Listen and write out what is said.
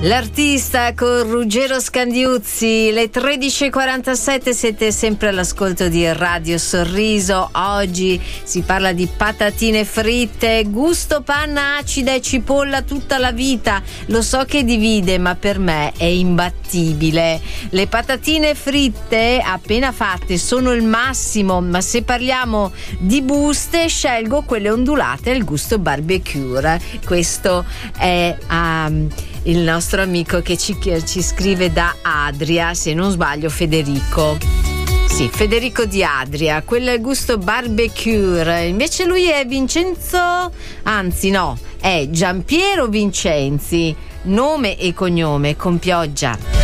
L'artista con Ruggero Scandiuzzi, le 13.47, siete sempre all'ascolto di Radio Sorriso. Oggi si parla di patatine fritte, gusto panna acida e cipolla tutta la vita. Lo so che divide, ma per me è imbattibile. Le patatine fritte appena fatte sono il massimo, ma se parliamo di buste scelgo quelle ondulate al gusto barbecue. Questo è il nostro amico che ci scrive da Adria, se non sbaglio Federico. Sì, Federico di Adria, quello è il gusto barbecue. Invece lui è Vincenzo, anzi no, è Giampiero Vincenzi, nome e cognome con pioggia.